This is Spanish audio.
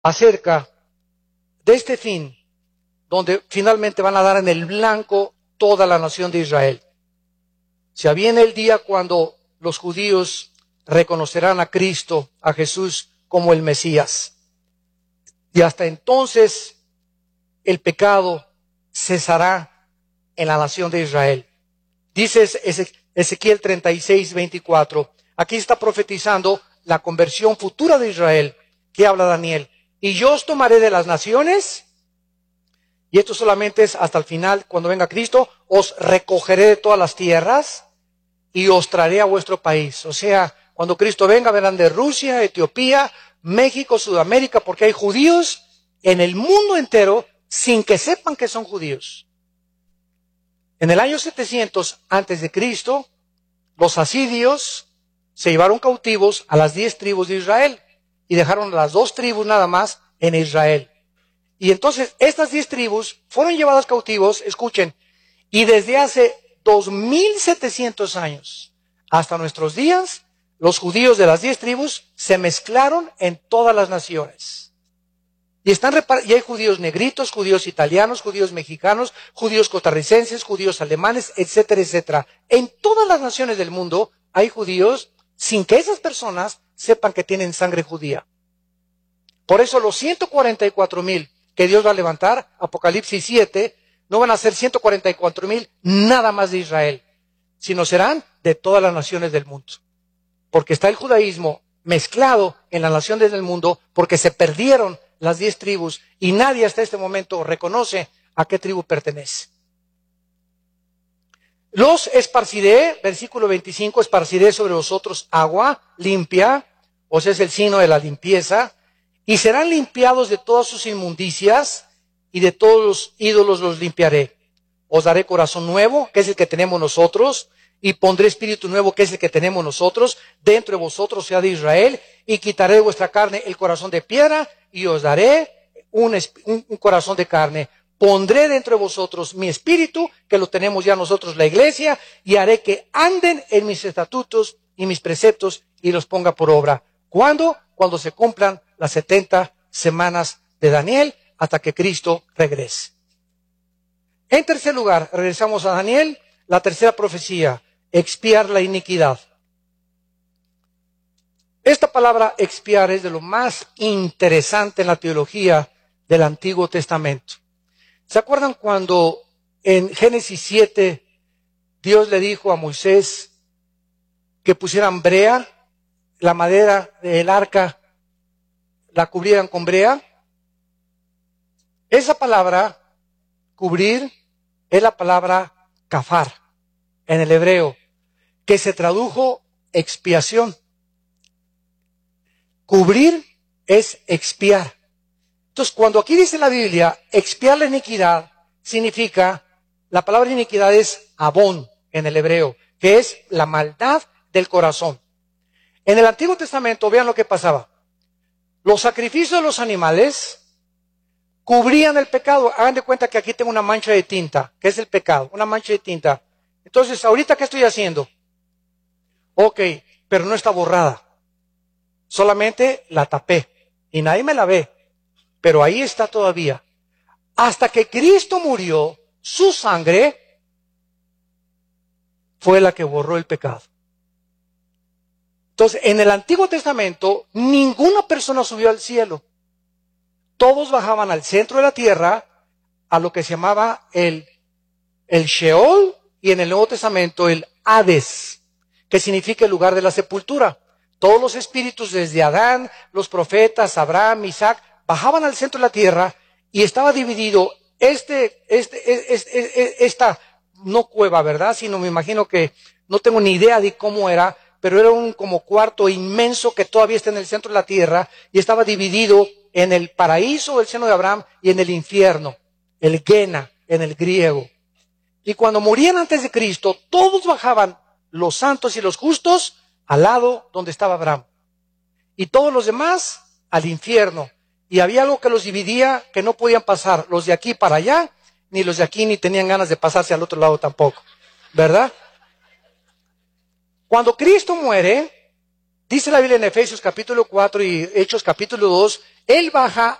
acerca de este fin, donde finalmente van a dar en el blanco toda la nación de Israel. Se viene el día cuando los judíos reconocerán a Cristo, a Jesús, como el Mesías. Y hasta entonces el pecado cesará en la nación de Israel. Dice Ezequiel 36:24. Aquí está profetizando la conversión futura de Israel, que habla Daniel. Y yo os tomaré de las naciones, y esto solamente es hasta el final, cuando venga Cristo, os recogeré de todas las tierras y os traeré a vuestro país. O sea, cuando Cristo venga, verán de Rusia, Etiopía, México, Sudamérica, porque hay judíos en el mundo entero sin que sepan que son judíos. En el año 700 antes de Cristo, los asirios se llevaron cautivos a las 10 tribus de Israel y dejaron a las 2 tribus nada más en Israel. Y entonces estas 10 tribus fueron llevadas cautivos, escuchen, y desde hace 2700 años hasta nuestros días, los judíos de las 10 tribus se mezclaron en todas las naciones. Y hay judíos negritos, judíos italianos, judíos mexicanos, judíos costarricenses, judíos alemanes, etcétera, etcétera. En todas las naciones del mundo hay judíos sin que esas personas sepan que tienen sangre judía. Por eso los 144,000 que Dios va a levantar, Apocalipsis 7, no van a ser 144,000 nada más de Israel, sino serán de todas las naciones del mundo. Porque está el judaísmo mezclado en las naciones del mundo, porque se perdieron las 10 tribus y nadie hasta este momento reconoce a qué tribu pertenece. Los esparciré, versículo 25, esparciré sobre vosotros agua limpia, o sea, es el signo de la limpieza, y serán limpiados de todas sus inmundicias, y de todos los ídolos los limpiaré. Os daré corazón nuevo, que es el que tenemos nosotros, y pondré espíritu nuevo, que es el que tenemos nosotros, dentro de vosotros, sea de Israel, y quitaré de vuestra carne el corazón de piedra, y os daré un corazón de carne. Pondré dentro de vosotros mi espíritu, que lo tenemos ya nosotros la iglesia, y haré que anden en mis estatutos y mis preceptos, y los ponga por obra. ¿Cuándo? Cuando se cumplan las 70 semanas de Daniel, hasta que Cristo regrese. En tercer lugar, regresamos a Daniel, la tercera profecía, expiar la iniquidad. Esta palabra expiar es de lo más interesante en la teología del Antiguo Testamento. ¿Se acuerdan cuando en Génesis 7 Dios le dijo a Moisés que pusieran brea, la madera del arca la cubrieran con brea? Esa palabra, cubrir, es la palabra kafar en el hebreo, que se tradujo expiación. Cubrir es expiar. Entonces, cuando aquí dice la Biblia, expiar la iniquidad, significa, la palabra iniquidad es abón en el hebreo, que es la maldad del corazón. En el Antiguo Testamento, vean lo que pasaba. Los sacrificios de los animales cubrían el pecado. Hagan de cuenta que aquí tengo una mancha de tinta, que es el pecado, una mancha de tinta. Entonces, ¿ahorita qué estoy haciendo? Ok, pero no está borrada. Solamente la tapé y nadie me la ve, pero ahí está todavía. Hasta que Cristo murió, su sangre fue la que borró el pecado. Entonces, en el Antiguo Testamento, ninguna persona subió al cielo. Todos bajaban al centro de la tierra, a lo que se llamaba el Sheol, y en el Nuevo Testamento el Hades, que significa el lugar de la sepultura. Todos los espíritus desde Adán, los profetas, Abraham, Isaac, bajaban al centro de la tierra y estaba dividido esta, no cueva, ¿verdad? Sino me imagino que, no tengo ni idea de cómo era, pero era un como cuarto inmenso que todavía está en el centro de la tierra y estaba dividido en el paraíso, el seno de Abraham, y en el infierno, el Gena, en el griego. Y cuando morían antes de Cristo, todos bajaban, los santos y los justos, al lado donde estaba Abraham. Y todos los demás, al infierno. Y había algo que los dividía, que no podían pasar los de aquí para allá, ni los de aquí ni tenían ganas de pasarse al otro lado tampoco. ¿Verdad? Cuando Cristo muere, Dice la Biblia en Efesios capítulo 4 y Hechos capítulo 2, Él baja